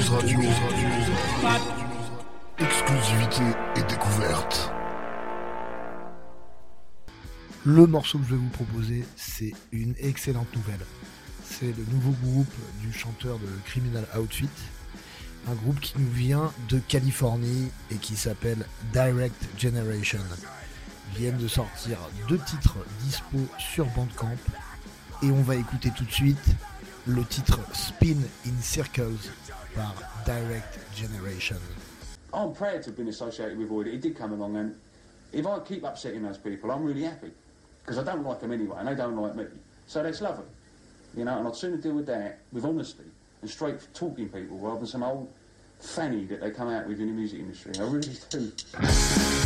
Radio. Exclusivité et découverte. Le morceau que je vais vous proposer, c'est une excellente nouvelle. C'est le nouveau groupe du chanteur de Criminal Outfit, un groupe qui nous vient de Californie et qui s'appelle Direct Generation. Ils viennent de sortir 2 titres dispo sur Bandcamp et on va écouter tout de suite le titre Spin in Circles par Direct Generation. I'm proud to have been associated with Void. It did come along, and if I keep upsetting those people, I'm really happy. Because I don't like them anyway, and they don't like me. So that's lovely. You know, and I'd sooner deal with that with honesty and straight talking people rather than some old fanny that they come out with in the music industry. I really do.